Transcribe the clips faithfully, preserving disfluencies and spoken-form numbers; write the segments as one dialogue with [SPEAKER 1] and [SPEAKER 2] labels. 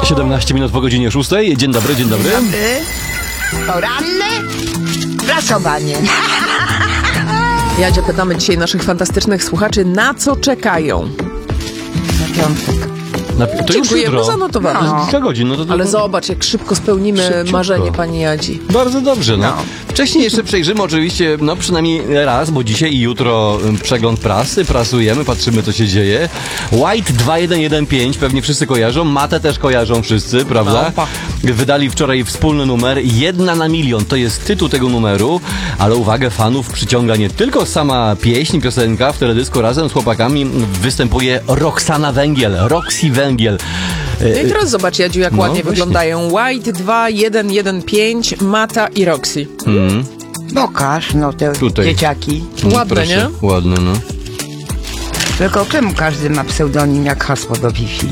[SPEAKER 1] siedemnaście minut po godzinie szóstej. Dzień dobry, dzień dobry.
[SPEAKER 2] Dobry. Poranne prasowanie.
[SPEAKER 3] Jadzie, pytamy dzisiaj naszych fantastycznych słuchaczy, na co czekają?
[SPEAKER 2] Na piątek.
[SPEAKER 1] Na, to już
[SPEAKER 3] Dziękujemy,
[SPEAKER 1] jutro.
[SPEAKER 3] zanotowane.
[SPEAKER 2] No.
[SPEAKER 1] Kilka godzin. No to, to,
[SPEAKER 3] Ale
[SPEAKER 1] to...
[SPEAKER 3] zobacz, jak szybko spełnimy
[SPEAKER 1] Szybciutko.
[SPEAKER 3] marzenie pani Jadzi.
[SPEAKER 1] Bardzo dobrze, no.
[SPEAKER 2] No.
[SPEAKER 1] Wcześniej jeszcze przejrzymy oczywiście, no przynajmniej raz, bo dzisiaj i jutro ym, przegląd prasy, prasujemy, patrzymy co się dzieje. White dwa jeden jeden pięć, pewnie wszyscy kojarzą, Matę też kojarzą wszyscy, prawda?
[SPEAKER 3] No, pa.
[SPEAKER 1] Wydali wczoraj wspólny numer, jedna na milion, to jest tytuł tego numeru, ale uwagę fanów przyciąga nie tylko sama pieśń, piosenka, w teledysku razem z chłopakami występuje Roxana Węgiel, Roxy Węgiel.
[SPEAKER 3] No i teraz zobacz, Jadziu, jak
[SPEAKER 1] No,
[SPEAKER 3] ładnie
[SPEAKER 1] właśnie.
[SPEAKER 3] wyglądają. White dwa jeden jeden pięć, Mata i Roxy.
[SPEAKER 1] Mm,
[SPEAKER 2] Pokaż, no te
[SPEAKER 1] Tutaj.
[SPEAKER 2] dzieciaki.
[SPEAKER 3] Ładne,
[SPEAKER 1] proszę,
[SPEAKER 3] nie?
[SPEAKER 1] Ładne, no.
[SPEAKER 2] Tylko czemu każdy ma pseudonim jak hasło do Wi-Fi?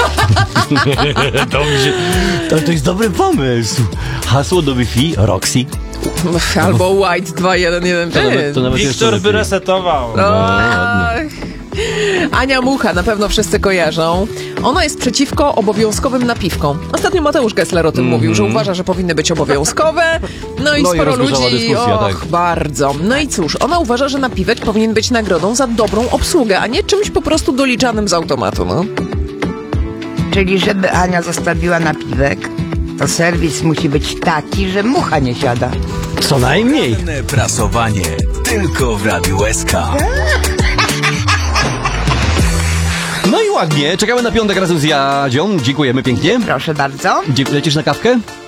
[SPEAKER 1] Dobrze. To, to jest dobry pomysł. Hasło do Wi-Fi, Roxy.
[SPEAKER 3] Albo White dwa jeden jeden
[SPEAKER 1] To nawet,
[SPEAKER 3] pięć.
[SPEAKER 1] to nawet jeszcze
[SPEAKER 4] Wiktor
[SPEAKER 1] lepiej.
[SPEAKER 4] wyresetował.
[SPEAKER 1] No, ładnie.
[SPEAKER 3] Ach. Ania Mucha, na pewno wszyscy kojarzą. Ona jest przeciwko obowiązkowym napiwkom. Ostatnio Mateusz Gessler o tym
[SPEAKER 1] Mm-hmm.
[SPEAKER 3] mówił, że uważa, że powinny być obowiązkowe. No i
[SPEAKER 1] No i
[SPEAKER 3] sporo
[SPEAKER 1] rozgorzała
[SPEAKER 3] ludzi,
[SPEAKER 1] dyskusja,
[SPEAKER 3] och,
[SPEAKER 1] tak.
[SPEAKER 3] bardzo. No i cóż, ona uważa, że napiwek powinien być nagrodą za dobrą obsługę, a nie czymś po prostu doliczanym z automatu, no.
[SPEAKER 2] Czyli żeby Ania zostawiła napiwek, to serwis musi być taki, że mucha nie siada.
[SPEAKER 1] Co najmniej.
[SPEAKER 5] Poranne prasowanie tylko w Radiu S K.
[SPEAKER 1] No i ładnie. Czekamy na piątek razem z Jadzią. Dziękujemy pięknie.
[SPEAKER 2] Proszę bardzo.
[SPEAKER 1] Dzie- Lecisz na kawkę?